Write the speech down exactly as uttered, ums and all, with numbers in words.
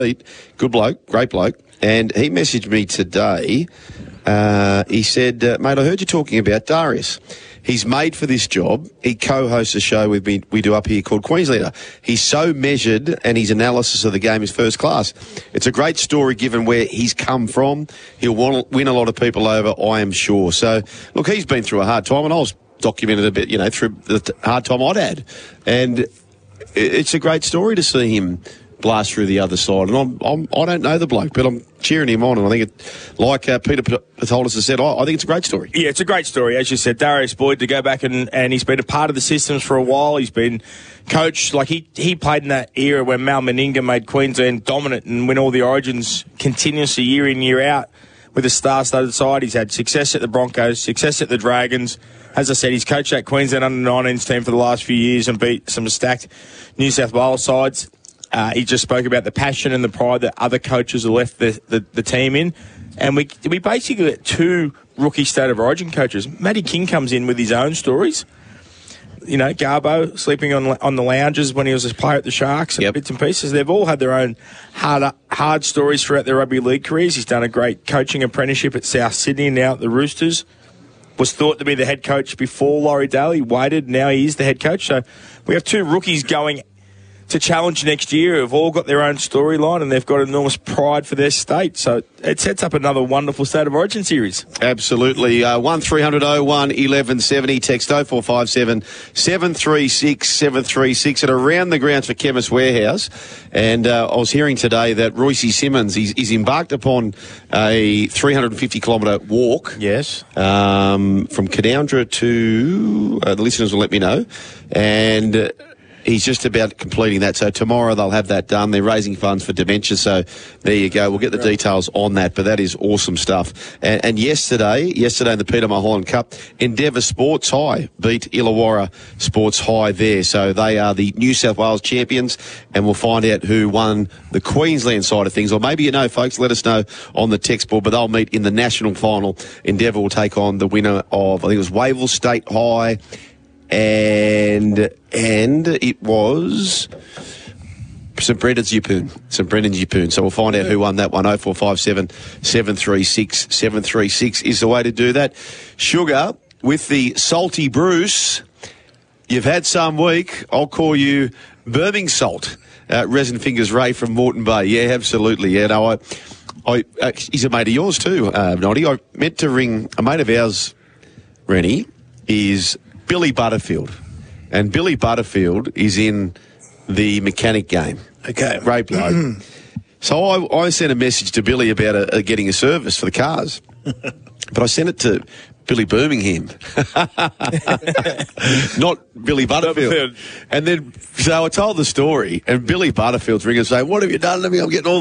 Good bloke, great bloke. And he messaged me today. Uh, he said, uh, mate, I heard you talking about Darius. He's made for this job. He co-hosts a show with me we do up here called Queenslander. He's so measured and his analysis of the game is first class. It's a great story given where he's come from. He'll win a lot of people over, I am sure. So, look, he's been through a hard time, and I was documented a bit, you know, through the hard time I'd had. And it's a great story to see him blast through the other side. And I'm, I'm, I don't know the bloke, but I'm cheering him on. And I think, it, like uh, Peter Patolis has said, I, I think it's a great story. Yeah, it's a great story. As you said, Darius Boyd, to go back and, and he's been a part of the systems for a while. He's been coached. Like, he, he played in that era when Mal Meninga made Queensland dominant and win all the Origins continuously year in, year out with a star-studded side. He's had success at the Broncos, success at the Dragons. As I said, he's coached that Queensland under nineteens team for the last few years and beat some stacked New South Wales sides. Uh, he just spoke about the passion and the pride that other coaches have left the, the, the team in. And we we basically get two rookie State of Origin coaches. Matty King comes in with his own stories. You know, Garbo sleeping on on the lounges when he was a player at the Sharks and yep. bits and pieces. They've all had their own hard hard stories throughout their rugby league careers. He's done a great coaching apprenticeship at South Sydney and now at the Roosters. Was thought to be the head coach before Laurie Dale. He waited. Now he is the head coach. So we have two rookies going to challenge next year who've all got their own storyline and they've got enormous pride for their state. So it sets up another wonderful State of Origin series. Absolutely. Uh, one three hundred oh one eleven seventy. Text oh four five seven seven three six seven three six at Around the Grounds for Chemist Warehouse. And uh, I was hearing today that Royce Simmons, he's, he's embarked upon a three hundred fifty kilometre walk. Yes. Um, from Canoundra to, uh, the listeners will let me know. And... Uh, He's just about completing that. So tomorrow they'll have that done. They're raising funds for dementia. So there you go. We'll get the details on that. But that is awesome stuff. And, and yesterday, yesterday in the Peter Mulholland Cup, Endeavour Sports High beat Illawarra Sports High there. So they are the New South Wales champions. And we'll find out who won the Queensland side of things. Or maybe you know, folks, let us know on the text board. But they'll meet in the national final. Endeavour will take on the winner of, I think it was Wavell State High. And and it was St Brendan's Yeppoon. St Brendan's Yeppoon. So we'll find out who won that one. oh four five seven seven three six seven three six is the way to do that. Sugar, with the salty Bruce, you've had some week. I'll call you Birmingham Salt. Uh, Resin Fingers Ray from Moreton Bay. Yeah, absolutely. Yeah, no, I, I, uh, he's a mate of yours too, uh, Noddy. I meant to ring a mate of ours, Rennie, is Billy Butterfield. And Billy Butterfield is in the mechanic game. Okay. Great bloke. So I, I sent a message to Billy about a, a getting a service for the cars. But I sent it to Billy Birmingham. Not Billy Butterfield. Butterfield. And then, so I told the story, and Billy Butterfield's ringing and saying, what have you done to me? I'm getting all